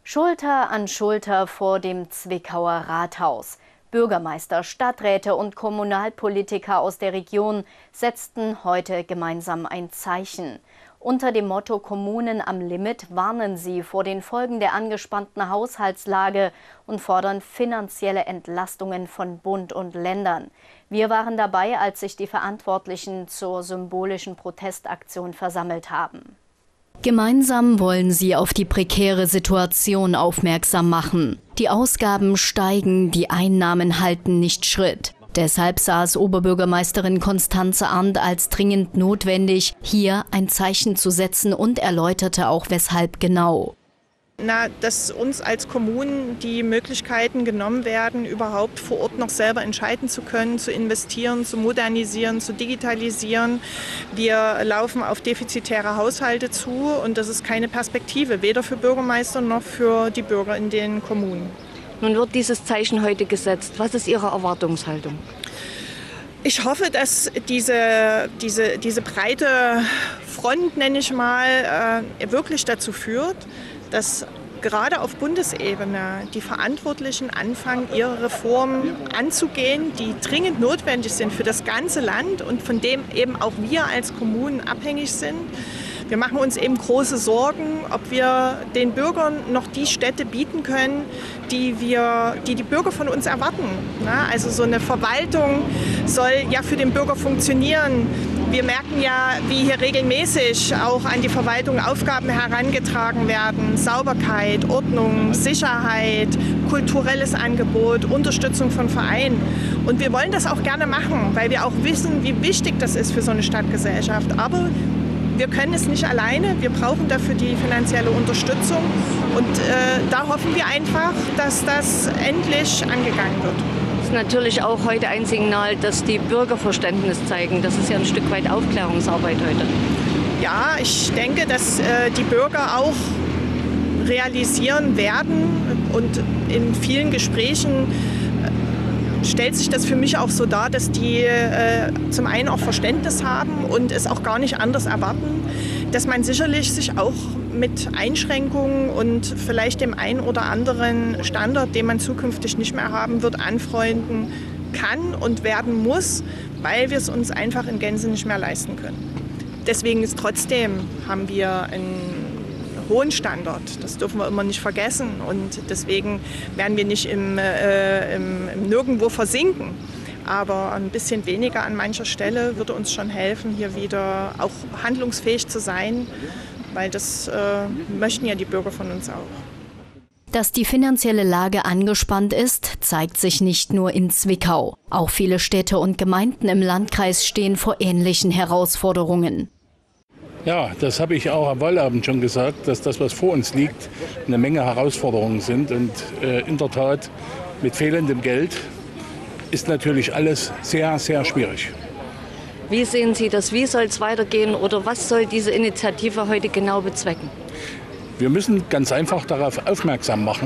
Schulter an Schulter vor dem Zwickauer Rathaus. Bürgermeister, Stadträte und Kommunalpolitiker aus der Region setzten heute gemeinsam ein Zeichen. Unter dem Motto Kommunen am Limit warnen sie vor den Folgen der angespannten Haushaltslage und fordern finanzielle Entlastungen von Bund und Ländern. Wir waren dabei, als sich die Verantwortlichen zur symbolischen Protestaktion versammelt haben. Gemeinsam wollen sie auf die prekäre Situation aufmerksam machen. Die Ausgaben steigen, die Einnahmen halten nicht Schritt. Deshalb sah es Oberbürgermeisterin Constanze Arndt als dringend notwendig, hier ein Zeichen zu setzen und erläuterte auch, weshalb genau. Dass uns als Kommunen die Möglichkeiten genommen werden, überhaupt vor Ort noch selber entscheiden zu können, zu investieren, zu modernisieren, zu digitalisieren. Wir laufen auf defizitäre Haushalte zu und das ist keine Perspektive, weder für Bürgermeister noch für die Bürger in den Kommunen. Nun wird dieses Zeichen heute gesetzt. Was ist Ihre Erwartungshaltung? Ich hoffe, dass diese breite Front, nenne ich mal, wirklich dazu führt, dass gerade auf Bundesebene die Verantwortlichen anfangen, ihre Reformen anzugehen, die dringend notwendig sind für das ganze Land und von dem eben auch wir als Kommunen abhängig sind. Wir machen uns eben große Sorgen, ob wir den Bürgern noch die Städte bieten können, die die Bürger von uns erwarten. Also so eine Verwaltung soll ja für den Bürger funktionieren. Wir merken ja, wie hier regelmäßig auch an die Verwaltung Aufgaben herangetragen werden. Sauberkeit, Ordnung, Sicherheit, kulturelles Angebot, Unterstützung von Vereinen. Und wir wollen das auch gerne machen, weil wir auch wissen, wie wichtig das ist für so eine Stadtgesellschaft. Aber wir können es nicht alleine, wir brauchen dafür die finanzielle Unterstützung und da hoffen wir einfach, dass das endlich angegangen wird. Das ist natürlich auch heute ein Signal, dass die Bürger Verständnis zeigen. Das ist ja ein Stück weit Aufklärungsarbeit heute. Ja, ich denke, dass die Bürger auch realisieren werden und in vielen Gesprächen stellt sich das für mich auch so dar, dass die zum einen auch Verständnis haben und es auch gar nicht anders erwarten, dass man sicherlich sich auch mit Einschränkungen und vielleicht dem einen oder anderen Standard, den man zukünftig nicht mehr haben wird, anfreunden kann und werden muss, weil wir es uns einfach in Gänze nicht mehr leisten können. Deswegen haben wir einen hohen Standard. Das dürfen wir immer nicht vergessen und deswegen werden wir nicht im Nirgendwo versinken. Aber ein bisschen weniger an mancher Stelle würde uns schon helfen, hier wieder auch handlungsfähig zu sein, weil das möchten ja die Bürger von uns auch. Dass die finanzielle Lage angespannt ist, zeigt sich nicht nur in Zwickau. Auch viele Städte und Gemeinden im Landkreis stehen vor ähnlichen Herausforderungen. Ja, das habe ich auch am Wahlabend schon gesagt, dass das, was vor uns liegt, eine Menge Herausforderungen sind. Und in der Tat, mit fehlendem Geld ist natürlich alles sehr, sehr schwierig. Wie sehen Sie das? Wie soll es weitergehen oder was soll diese Initiative heute genau bezwecken? Wir müssen ganz einfach darauf aufmerksam machen,